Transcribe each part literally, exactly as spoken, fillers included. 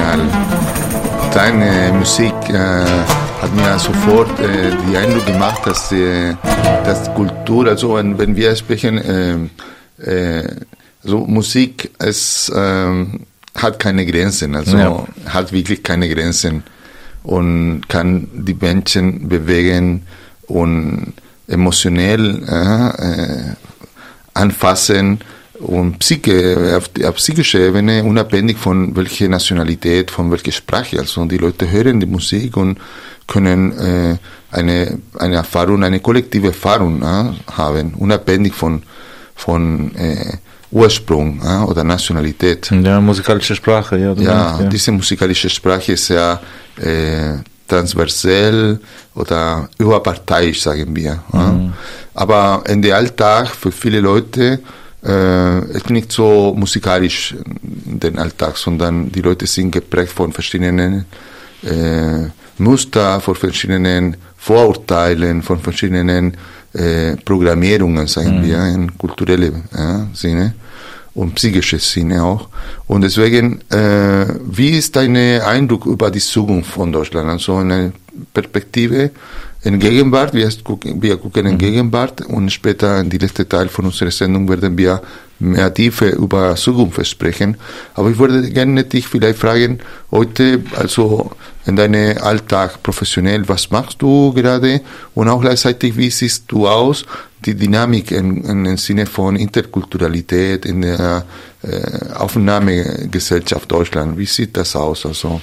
genial. Deine Musik äh, hat mir sofort äh, die Eindruck gemacht, dass, äh, dass Kultur, also wenn, wenn wir sprechen, äh, äh, so Musik, es äh, hat keine Grenzen, also ja. hat wirklich keine Grenzen und kann die Menschen bewegen und emotionell äh, anfassen und Psyche, auf der psychischen Ebene, unabhängig von welcher Nationalität, von welcher Sprache. Also die Leute hören die Musik und können äh, eine eine Erfahrung, eine kollektive Erfahrung äh, haben, unabhängig von von äh, Ursprung äh, oder Nationalität. Ja, musikalische Sprache, ja. Ja, ja, diese musikalische Sprache ist sehr äh, transversell oder überparteiisch, sagen wir. Mhm. Ja. Aber in der Alltag für viele Leute äh, ist nicht so musikalisch den Alltag, sondern die Leute sind geprägt von verschiedenen äh, Muster, von verschiedenen Vorurteilen, von verschiedenen äh, Programmierungen, sagen mhm. wir, in kulturellem ja, Sinne und psychische Sinne auch. Und deswegen, äh, wie ist dein Eindruck über die Zukunft von Deutschland? Also eine Perspektive in Gegenwart, wir gucken, wir gucken in Gegenwart und später in die letzte Teil von unserer Sendung werden wir mehr Tiefe über Zukunft sprechen. Aber ich würde gerne dich vielleicht fragen, heute, also in deinem Alltag professionell, was machst du gerade? Und auch gleichzeitig, wie siehst du aus, die Dynamik in, in im Sinne von Interkulturalität in der äh, Aufnahmegesellschaft Deutschland? Wie sieht das aus? Also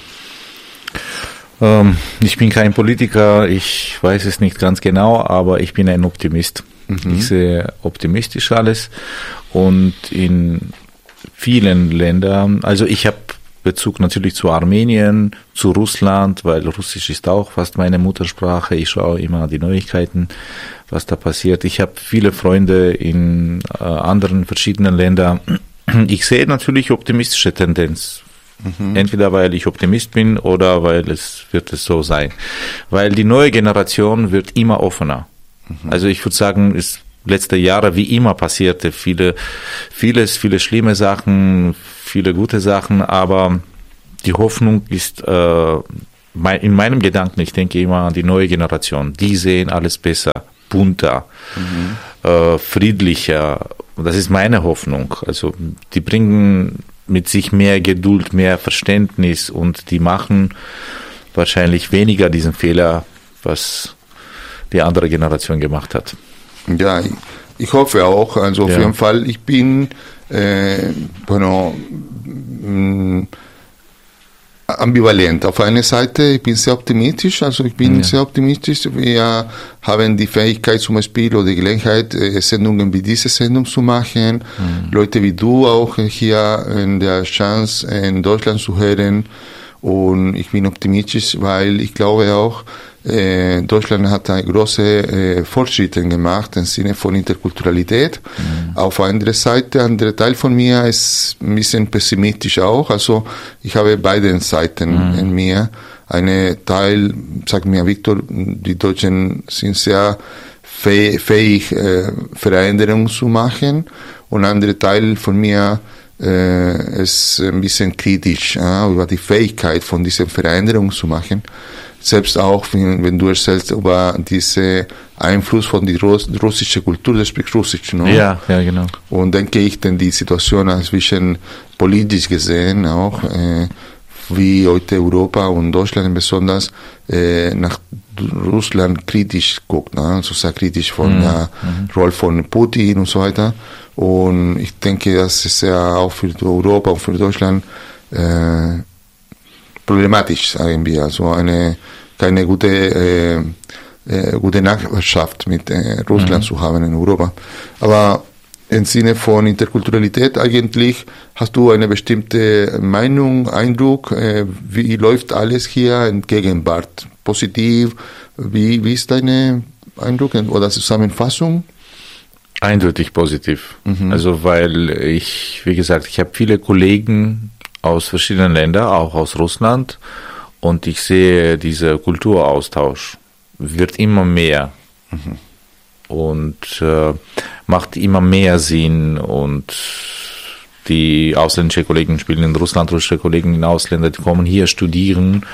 ähm, ich bin kein Politiker, ich weiß es nicht ganz genau, aber ich bin ein Optimist. Mhm. Ich sehe optimistisch alles und in vielen Ländern, also ich habe Bezug natürlich zu Armenien, zu Russland, weil Russisch ist auch fast meine Muttersprache. Ich schaue immer die Neuigkeiten, was da passiert. Ich habe viele Freunde in äh, anderen verschiedenen Ländern. Ich sehe natürlich optimistische Tendenz. Mhm. Entweder weil ich Optimist bin oder weil es wird es so sein. Weil die neue Generation wird immer offener. Mhm. Also ich würde sagen, es letzte Jahre wie immer passierte viele, vieles, viele schlimme Sachen, viele gute Sachen, aber die Hoffnung ist äh, in meinem Gedanken, ich denke immer an die neue Generation, die sehen alles besser, bunter, mhm. äh, friedlicher, das ist meine Hoffnung, also die bringen mit sich mehr Geduld, mehr Verständnis und die machen wahrscheinlich weniger diesen Fehler, was die andere Generation gemacht hat. Ja, ich, ich hoffe auch. Also auf ja. jeden Fall, ich bin äh, bueno, mh, ambivalent. Auf einer Seite, ich bin sehr optimistisch, also ich bin ja. sehr optimistisch. Wir haben die Fähigkeit zum Beispiel oder die Gelegenheit, Sendungen wie diese Sendung zu machen. Mhm. Leute wie du auch hier in der Chance, in Deutschland zu hören. Und ich bin optimistisch, weil ich glaube auch, Äh, Deutschland hat eine große äh, Fortschritte gemacht im Sinne von Interkulturalität. Mhm. Auf der anderen Seite, ein anderer Teil von mir ist ein bisschen pessimistisch auch. Also ich habe beide Seiten mhm. in mir. Eine Teil sagt mir, Victor, die Deutschen sind sehr fäh- fähig, äh, Veränderungen zu machen. Und ein anderer Teil von mir äh, ist ein bisschen kritisch äh, über die Fähigkeit von diesen Veränderungen zu machen. Selbst auch, wenn, wenn du erzählst über diesen Einfluss von der Russ- russischen Kultur, das spricht Russisch, ne? Ja, ja, genau. Und denke ich, denn die Situation zwischen politisch gesehen auch, äh, wie heute Europa und Deutschland besonders äh, nach Russland kritisch guckt, ne? Also sehr kritisch von mhm. der mhm. Rolle von Putin und so weiter. Und ich denke, das ist ja auch für Europa und für Deutschland äh, problematisch, sagen wir, also eine keine gute äh, äh, gute Nachbarschaft mit äh, Russland mhm. zu haben in Europa. Aber im Sinne von Interkulturalität eigentlich hast du eine bestimmte Meinung, Eindruck, äh, wie läuft alles hier in Gegenwart? Positiv? Wie, wie ist deine Eindruck oder Zusammenfassung? Eindeutig positiv. Mhm. Also weil ich, wie gesagt, ich habe viele Kollegen aus verschiedenen Ländern, auch aus Russland, und ich sehe, dieser Kulturaustausch wird immer mehr mhm. und äh, macht immer mehr Sinn und Die ausländische Kollegen spielen in Russland, russische Kollegen in Ausländer, die kommen hier studieren.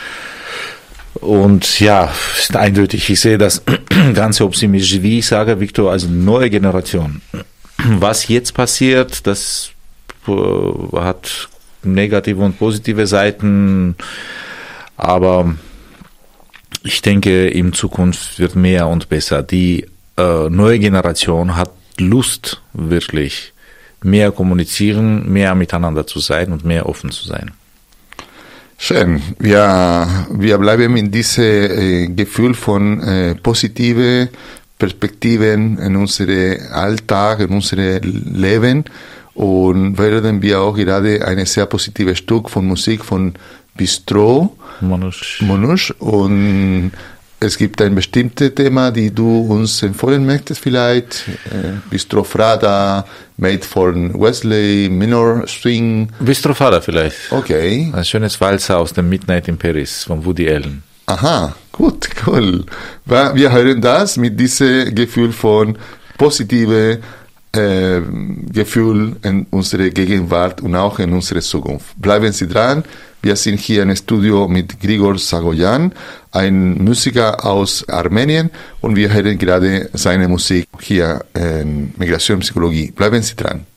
Und ja, ist eindeutig, ich sehe das ganz optimistisch, wie ich sage, Victor, also neue Generation. Was jetzt passiert, das äh, hat negative und positive Seiten, aber ich denke, in Zukunft wird mehr und besser. Die äh, neue Generation hat Lust, wirklich mehr kommunizieren, mehr miteinander zu sein und mehr offen zu sein. Schön. Wir, wir bleiben in diesem äh, Gefühl von äh, positive Perspektiven in unserem Alltag, in unserem Leben und werden wir auch gerade ein sehr positives Stück von Musik von Bistro Manouche. Manouche und es gibt ein bestimmtes Thema, die du uns empfehlen möchtest vielleicht. Äh, Bistro Fada, Made von Wesley, Minor Swing. Bistro Fada vielleicht. Okay. Ein schönes Walzer aus dem Midnight in Paris von Woody Allen. Aha, gut, cool. Wir hören das mit diesem Gefühl von positive äh, Gefühl in unserer Gegenwart und auch in unserer Zukunft. Bleiben Sie dran. Wir sind hier im Studio mit Grigor Sagoyan, ein Musiker aus Armenien, und wir hören gerade seine Musik hier in Migration Psychologie. Bleiben Sie dran.